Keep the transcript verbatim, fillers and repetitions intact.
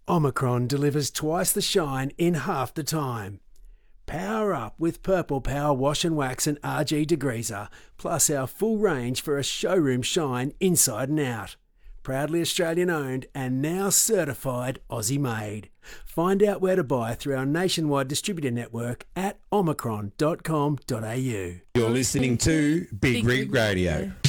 Omicron delivers twice the shine in half the time. Power up with Purple Power Wash and Wax and R G Degreaser, plus our full range for a showroom shine inside and out. Proudly Australian owned and now certified Aussie made. Find out where to buy through our nationwide distributor network at omicron dot com dot a u. You're listening to Big, Big Rig Radio.